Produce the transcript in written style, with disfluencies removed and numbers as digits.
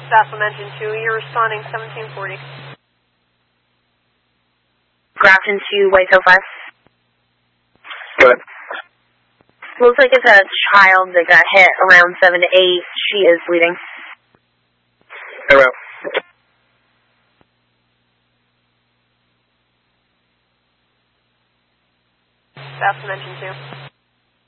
Bethlehem Engine 2, you're responding 1740. Grafton to White Hill 5. Good. Looks like it's a child that got hit around 7 to 8. She is bleeding. Hello. Bethlehem Engine 2.